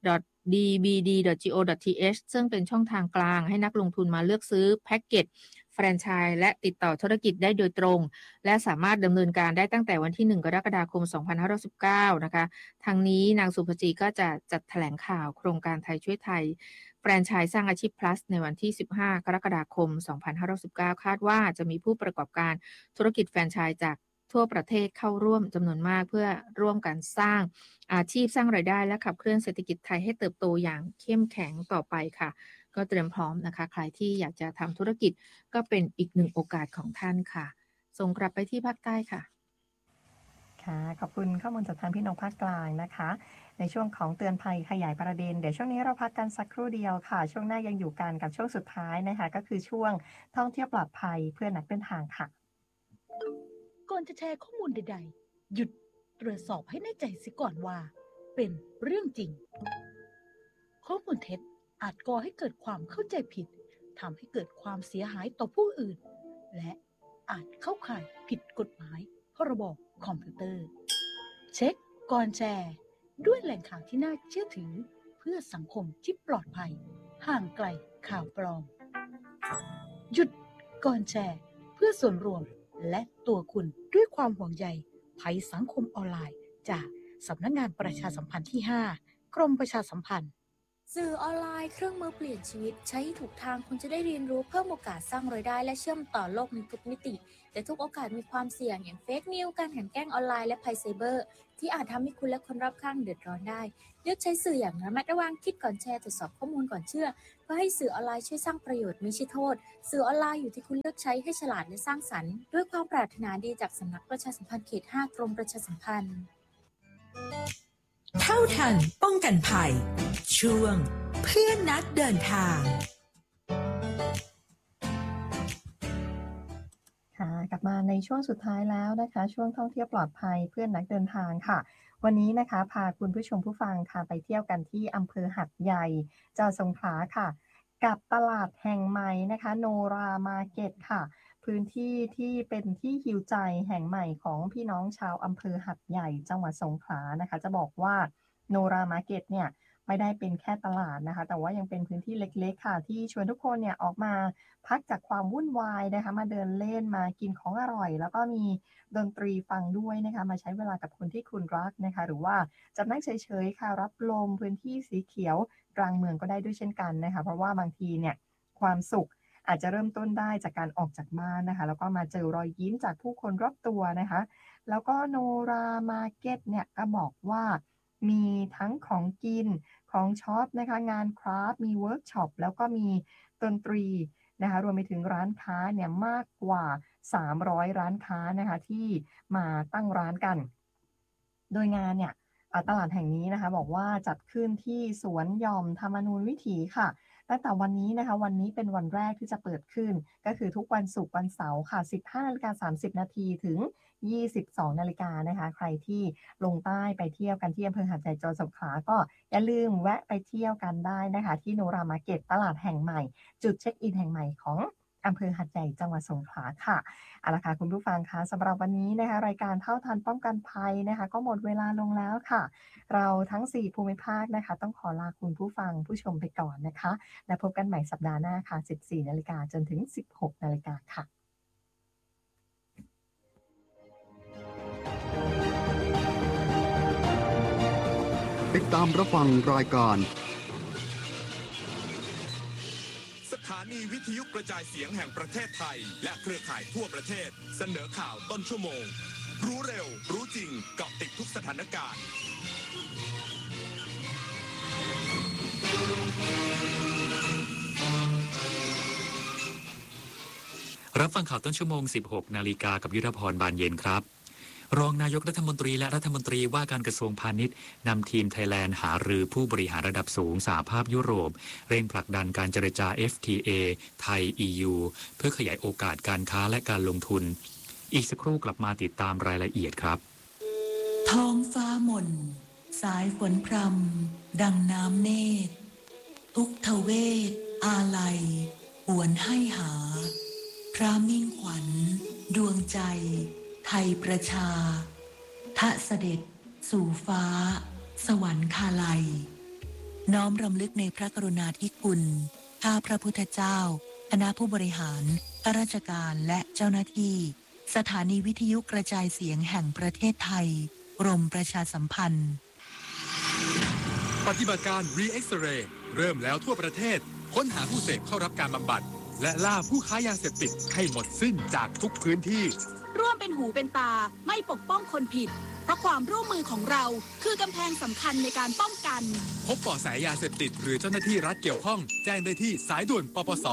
dbd.go.th ซึ่งเป็นช่องทางกลางให้นักลงทุนมาเลือกซื้อแพ็กเกจแฟรนไชส์และติดต่อธุรกิจได้โดยตรงและสามารถดำเนินการได้ตั้งแต่วันที่1กรกฎาคม2519นะคะทางนี้นางสุภจีก็จะจัดแถลงข่าวโครงการไทยช่วยไทยแฟรนไชส์สร้างอาชีพ plus ในวันที่15กรกฎาคม2519คาดว่าจะมีผู้ประกอบการธุรกิจแฟรนไชส์จากทั่วประเทศเข้าร่วมจำนวนมากเพื่อร่วมกันสร้างอาชีพสร้างรายได้และขับเคลื่อนเศรษฐกิจไทยให้เติบโตอย่างเข้มแข็งต่อไปค่ะก็เตรียมพร้อมนะคะใครที่อยากจะทำธุรกิจก็เป็นอีกหนึ่งโอกาสของท่านค่ะส่งกลับไปที่ภาคใต้ค่ะค่ะขอบคุณข้อมูลจากทางพี่น้องภาคกลางนะคะในช่วงของเตือนภัยขยายประเด็นเดี๋ยวช่วงนี้เราพักกันสักครู่เดียวค่ะช่วงหน้ายังอยู่กันกับช่วงสุดท้ายนะคะก็คือช่วงท่องเที่ยวปลอดภัยเพื่อนักเดินทางค่ะก่อนจะแชร์ข้อมูลใดๆหยุดตรวจสอบให้แน่ใจเสียก่อนว่าเป็นเรื่องจริงข้อมูลเท็จอาจก่อให้เกิดความเข้าใจผิดทำให้เกิดความเสียหายต่อผู้อื่นและอาจเข้าข่ายผิดกฎหมายพรบคอมพิวเตอร์เช็คก่อนแชร์ด้วยแหล่งข่าวที่น่าเชื่อถือเพื่อสังคมที่ปลอดภัยห่างไกลข่าวปลอมหยุดก่อนแชร์เพื่อส่วนรวมและตัวคุณด้วยความห่วงใยภัยสังคมออนไลน์จากสำนักงานประชาสัมพันธ์ที่5กรมประชาสัมพันธ์สื่อออนไลน์เครื่องมือเปลี่ยนชีวิตใช้ถูกทางคุณจะได้เรียนรู้เพิ่มโอกาสสร้างรายได้และเชื่อมต่อโลกในทุกมิติแต่ทุกโอกาสมีความเสี่ยงอย่างเฟกนิวส์การกลั่นแกล้งออนไลน์และภัยไซเบอร์ที่อาจทำให้คุณและคนรอบข้างเดือดร้อนได้เลือกใช้สื่ออย่างระมัดระวังคิดก่อนแชร์ตรวจสอบข้อมูลก่อนเชื่อเพื่อให้สื่อออนไลน์ช่วยสร้างประโยชน์ไม่ใช่โทษสื่อออนไลน์อยู่ที่คุณเลือกใช้ให้ฉลาดและสร้างสรรค์ด้วยความปรารถนาดีจากสำนักประชาสัมพันธ์เขต 5 กรมประชาสัมพันธ์เท่าทันป้องกันภัยช่วงเพื่อนนักเดินทางค่ะกลับมาในช่วงสุดท้ายแล้วนะคะช่วงท่องเที่ยวปลอดภัยเพื่อนนักเดินทางค่ะวันนี้นะคะพาคุณผู้ชมผู้ฟังค่ะไปเที่ยวกันที่อำเภอหัดใหญ่จังหวัดสงขลาค่ะกับตลาดแห่งใหม่นะคะโนรามาร์เก็ตค่ะพื้นที่ที่เป็นที่ฮิวใจแห่งใหม่ของพี่น้องชาวอำเภอหัดใหญ่จังหวัดสงขลานะคะจะบอกว่าโนรามาร์เก็ตเนี่ยไม่ได้เป็นแค่ตลาดนะคะแต่ว่ายังเป็นพื้นที่เล็กๆค่ะที่ชวนทุกคนเนี่ยออกมาพักจากความวุ่นวายนะคะมาเดินเล่นมากินของอร่อยแล้วก็มีดนตรีฟังด้วยนะคะมาใช้เวลากับคนที่คุณรักนะคะหรือว่าจะนั่งเฉยๆค่ะรับลมพื้นที่สีเขียวกลางเมืองก็ได้ด้วยเช่นกันนะคะเพราะว่าบางทีเนี่ยความสุขอาจจะเริ่มต้นได้จากการออกจากบ้านนะคะแล้วก็มาเจอรอยยิ้มจากผู้คนรอบตัวนะคะแล้วก็โนรามาร์เก็ตเนี่ยก็บอกว่ามีทั้งของกินของช็อปนะคะงานคราฟต์มีเวิร์กช็อปแล้วก็มีดนตรีนะคะรวมไปถึงร้านค้าเนี่ยมากกว่า300ร้านค้านะคะที่มาตั้งร้านกันโดยงานเนี่ยตลาดแห่งนี้นะคะบอกว่าจัดขึ้นที่สวนหย่อมธรรมนูญวิถีค่ะตั้งแต่วันนี้นะคะวันนี้เป็นวันแรกที่จะเปิดขึ้นก็คือทุกวันศุกร์วันเสาร์ค่ะ 15:30 นาทีถึง22 นาฬิกานะคะใครที่ลงใต้ไปเที่ยวกันที่อำเภอหาดใหญ่จังหวัดสงขลาก็อย่าลืมแวะไปเที่ยวกันได้นะคะที่โนรามาร์เก็ตตลาดแห่งใหม่จุดเช็คอินแห่งใหม่ของอำเภอหาดใหญ่จังหวัดสงขลาค่ะเอาล่ะค่ะคุณผู้ฟังคะสำหรับวันนี้นะคะรายการเท่าทันป้องกันภัยนะคะก็หมดเวลาลงแล้วค่ะเราทั้ง4ภูมิภาคนะคะต้องขอลาคุณผู้ฟังผู้ชมไปก่อนนะคะและพบกันใหม่สัปดาห์หน้าค่ะ 14 นาฬิกาจนถึง 16 นาฬิกาค่ะติดตามรับฟังรายการสถานีวิทยุกระจายเสียงแห่งประเทศไทยและเครือข่ายทั่วประเทศเสนอข่าวต้นชั่วโมงรู้เร็วรู้จริงเกาะติดทุกสถานการณ์รับฟังข่าวต้นชั่วโมง 16 นาฬิกากับยุทธพรบานเย็นครับรองนายกรัฐมนตรีและรัฐมนตรีว่าการกระทรวงพาณิชย์นำทีมไทยแลนด์หารือผู้บริหารระดับสูงสหภาพยุโรปเร่งผลักดันการเจรจา FTA ไทย EU เพื่อขยายโอกาสการค้าและการลงทุนอีกสักครู่กลับมาติดตามรายละเอียดครับท้องฟ้าหม่นสายฝนพรำดังน้ำเนตรทุกทเวศอาลัยหวนให้หาพระมิ่งขวัญดวงใจไทยประชาทะเสด็จสู่ฟ้าสวรรคาลัยน้อมรำลึกในพระกรุณาธิคุณข้าพระพุทธเจ้าคณะผู้บริหารข้าราชการและเจ้าหน้าที่สถานีวิทยุกระจายเสียงแห่งประเทศไทยกรมประชาสัมพันธ์ปฏิบัติการ Re-X-Ray เริ่มแล้วทั่วประเทศค้นหาผู้เสพเข้ารับการบำบัดและล่าผู้ค้ายาเสพติดให้หมดสิ้นจากทุกพื้นที่ร่วมเป็นหูเป็นตาไม่ปกป้องคนผิดเพราะความร่วมมือของเราคือกำแพงสำคัญในการป้องกันพบเบาะแสยาเสพติดหรือเจ้าหน้าที่รัฐเกี่ยวข้องแจ้งได้ที่สายด่วนปปส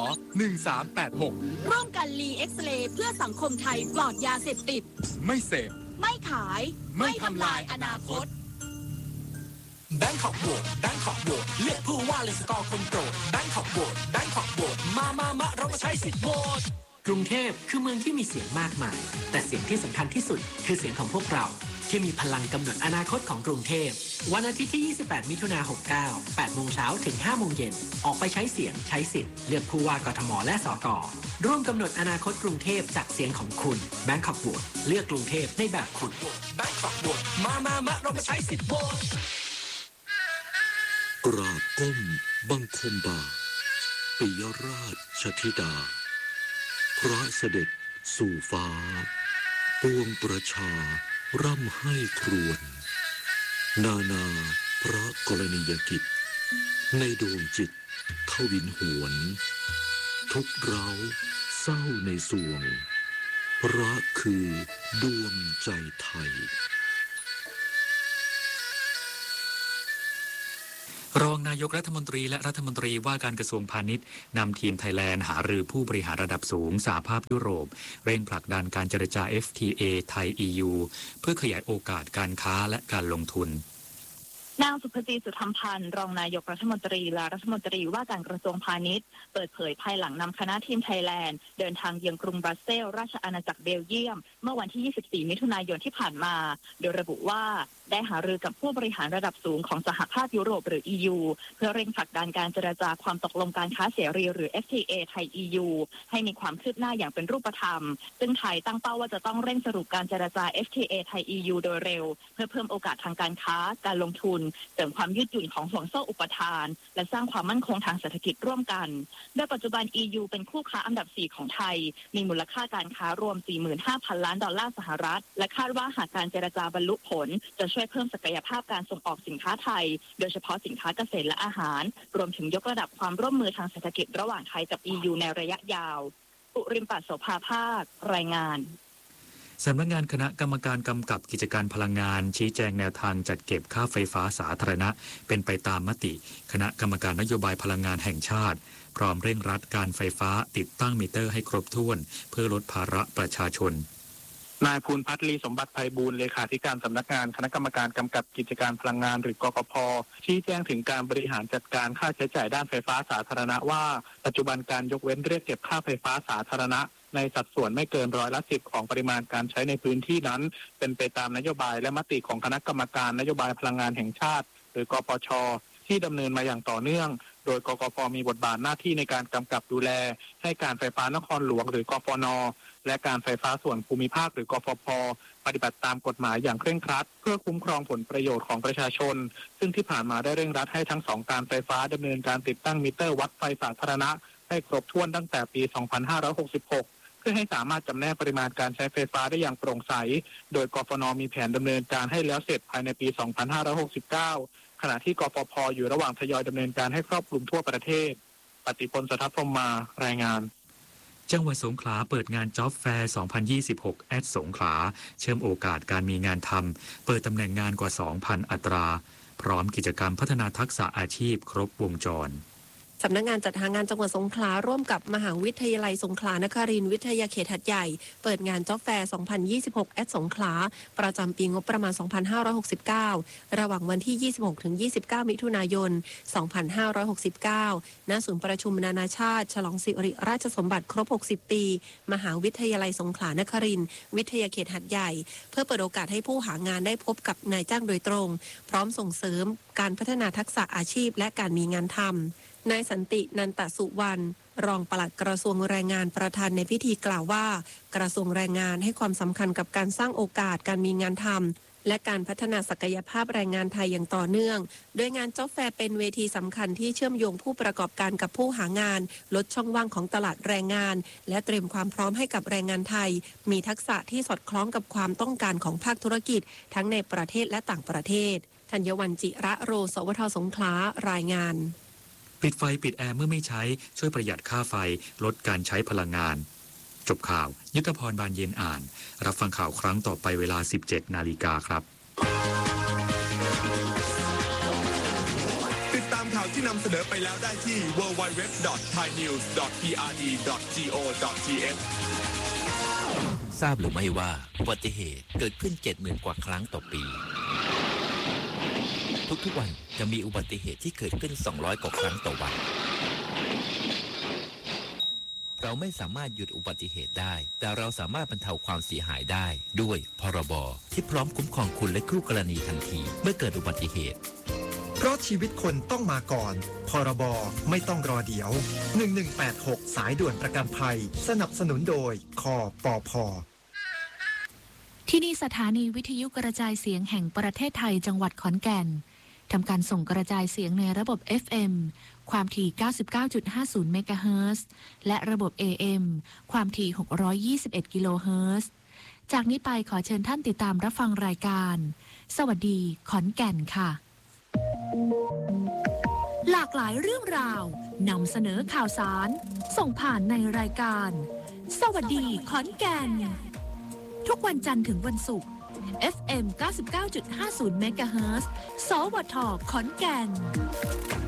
1386 ร่วมกันรีเอ็กซเรย์เพื่อสังคมไทยปลอดยาเสพติดไม่เสพไม่ขายไม่ทำลายอนาคตแบงคอกโหวตแบงคอกโหวตเลือกผู้ว่าเลยสกอร์คนโปรดแบงคอกโหวตแบงคอกโหวตมาเรามาใช้สิทธิ์โหวตกรุงเทพคือเมืองที่มีเสียงมากมายแต่เสียงที่สำคัญที่สุดคือเสียงของพวกเราที่มีพลังกำหนดอนาคตของกรุงเทพวันอาทิตย์ที่28มิถุนายน69 8 โมงเช้าถึง 5 โมงเย็นออกไปใช้เสียงใช้สิทธิ์เลือกผู้ว่ากทมและสกร่วมกำหนดอนาคตกรุงเทพจากเสียงของคุณแบงคอกโหวตเลือกกรุงเทพในแบบคุณแบงคอกโหวตมาเรามาใช้สิทธิ์โหวตกราบก้มบังคมบาปิยราชธิดาพระเสด็จสู่ฟ้าปวงประชาร่ำให้ครวญนานาพระกรณียกิจในดวงจิตทวินหวนทุกเร้าเศร้าในสวงรักคือดวงใจไทยรองนายกรัฐมนตรีและรัฐมนตรีว่าการกระทรวงพาณิชย์นำทีมไทยแลนด์หารือผู้บริหารระดับสูงสหภาพยุโรปเร่งผลักดันการเจรจา FTA ไทย EU เพื่อขยายโอกาสการค้าและการลงทุนนางสุภจี สุธรรมพันธ์รองนายกรัฐมนตรีและรัฐมนตรีว่าการกระทรวงพาณิชย์เปิดเผยภายหลังนำคณะทีมไทยแลนด์เดินทางเยือนกรุงบรัสเซลส์ราชอาณาจักรเบลเยียมเมื่อวันที่ 24 มิถุนายนที่ผ่านมาโดยระบุว่าได้หารือกับผู้บริหารระดับสูงของสหภาพยุโรปหรือ EU เพื่อเร่งผลักดันการเจรจาความตกลงการค้าเสรีหรือ FTA ไทย EU ให้มีความคืบหน้าอย่างเป็นรูปธรรมซึ่งไทยตั้งเป้าว่าจะต้องเร่งสรุปการเจรจา FTA ไทย EU โดยเร็วเพื่อเพิ่มโอกาสทางการค้าการลงทุนเสริมความยืดหยุ่นของห่วงโซ่อุปทานและสร้างความมั่นคงทางเศรษฐกิจร่วมกันโดยปัจจุบัน EU เป็นคู่ค้าอันดับ 4 ของไทยมีมูลค่าการค้ารวม 45,000 ล้านดอลลาร์สหรัฐและคาดว่าหากการเจรจาบรรลุผลจะช่วยเพิ่มศักยภาพการส่งออกสินค้าไทยโดยเฉพาะสินค้าเกษตรและอาหารรวมถึงยกระดับความร่วมมือทางเศรษฐกิจระหว่างไทยกับ EU ในระยะยาวอุริมปัสโสภาภาครายงานสำนักงานคณะกรรมการกำกับกิจการพลังงานชี้แจงแนวทางจัดเก็บค่าไฟฟ้าสาธารณะเป็นไปตามมติคณะกรรมการนโยบายพลังงานแห่งชาติพร้อมเร่งรัดการไฟฟ้าติดตั้งมิเตอร์ให้ครบถ้วนเพื่อลดภาระประชาชนนายภูลพัฒน์ลีสมบัติไพบูลย์เลขาธิการสำนักงานคณะกรรมการกำกับกิจการพลังงานหรือกกพ.ชี้แจงถึงการบริหารจัดการค่าใช้จ่ายด้านไฟฟ้าสาธารณะว่าปัจจุบันการยกเว้นเรียกเก็บค่าไฟฟ้าสาธารณะในสัดส่วนไม่เกิน10%ของปริมาณการใช้ในพื้นที่นั้นเป็นไปตามนโยบายและมติของคณะกรรมการนโยบายพลังงานแห่งชาติหรือกปช.ที่ดำเนินมาอย่างต่อเนื่องโดยกกพ.มีบทบาทหน้าที่ในการกำกับดูแลให้การไฟฟ้านครหลวงหรือกฟน.และการไฟฟ้าส่วนภูมิภาคหรือกฟผ.ปฏิบัติตามกฎหมายอย่างเคร่งครัดเพื่อคุ้มครองผลประโยชน์ของประชาชนซึ่งที่ผ่านมาได้เร่งรัดให้ทั้งสองการไฟฟ้าดำเนินการติดตั้งมิเตอร์วัดไฟสาธารณะให้ครบถ้วนตั้งแต่ปี 2566 เพื่อให้สามารถจำแนกปริมาณการใช้ไฟฟ้าได้อย่างโปร่งใสโดยกฟน.มีแผนดำเนินการให้แล้วเสร็จภายในปี 2569 ขณะที่กฟผ.อยู่ระหว่างทยอยดำเนินการให้ครอบคลุมทั่วประเทศปฏิพล สทัพพรหมารายงานจังหวัดสงขลาเปิดงาน Job Fair 2026 แอดสงขลาเชื่อมโอกาสการมีงานทำเปิดตำแหน่งงานกว่า 2,000 อัตราพร้อมกิจกรรมพัฒนาทักษะอาชีพครบวงจรสำนักงานจัดหางานจังหวัดสงขลาร่วมกับมหาวิทยาลัยสงขลานครินทร์วิทยาเขตหัดใหญ่เปิดงาน Job Fair 2026 แอดสงขลาประจำปีงบประมาณ 2569 ระหว่างวันที่ 26 ถึง 29 มิถุนายน 2569 ณ ศูนย์ประชุมนานาชาติฉลองสิริราชสมบัติครบ 60 ปี มหาวิทยาลัยสงขลานครินทร์วิทยาเขตหัดใหญ่เพื่อเปิดโอกาสให้ผู้หางานได้พบกับนายจ้างโดยตรงพร้อมส่งเสริมการพัฒนาทักษะอาชีพและการมีงานทำนายสันตินันตสุวรรณรองปลัดกระทรวงแรงงานประธานในพิธีกล่าวว่ากระทรวงแรงงานให้ความสำคัญกับการสร้างโอกาสการมีงานทำและการพัฒนาศักยภาพแรงงานไทยอย่างต่อเนื่องโดยงานจ็อบแฟร์เป็นเวทีสำคัญที่เชื่อมโยงผู้ประกอบการกับผู้หางานลดช่องว่างของตลาดแรงงานและเตรียมความพร้อมให้กับแรงงานไทยมีทักษะที่สอดคล้องกับความต้องการของภาคธุรกิจทั้งในประเทศและต่างประเทศธัญวรรณจิระโรสวท.สงขลารายงานปิดไฟปิดแอร์เมื่อไม่ใช้ช่วยประหยัดค่าไฟลดการใช้พลังงานจบข่าวยุทธพรบานเย็นอ่านรับฟังข่าวครั้งต่อไปเวลา 17 นาฬิกาครับติดตามข่าวที่นำเสนอไปแล้วได้ที่ www.thainews.prdgo.th ทราบหรือไม่ว่าอุบัติเหตุเกิดขึ้น 70,000 กว่าครั้งต่อปีทุกวันจะมีอุบัติเหตุที่เกิดขึ้น200 กว่าครั้งต่อวันเราไม่สามารถหยุดอุบัติเหตุได้แต่เราสามารถบรรเทาความเสียหายได้ด้วยพรบที่พร้อมคุ้มครองคุณและคู่กรณีทันทีเมื่อเกิดอุบัติเหตุเพราะชีวิตคนต้องมาก่อนพรบไม่ต้องรอเดี๋ยว1186สายด่วนประกันภัยสนับสนุนโดยคปภ. ที่นี่สถานีวิทยุกระจายเสียงแห่งประเทศไทยจังหวัดขอนแก่นทำการส่งกระจายเสียงในระบบ FM ความถี่ 99.50 เมกะเฮิรตซ์และระบบ AM ความถี่ 621 กิโลเฮิรตซ์จากนี้ไปขอเชิญท่านติดตามรับฟังรายการสวัสดีขอนแก่นค่ะหลากหลายเรื่องราวนำเสนอข่าวสารส่งผ่านในรายการสวัสดีขอนแก่นทุกวันจันทร์ถึงวันศุกร์ FM 99.50 เมกะเฮิรตซ์ สวท ขอนแก่น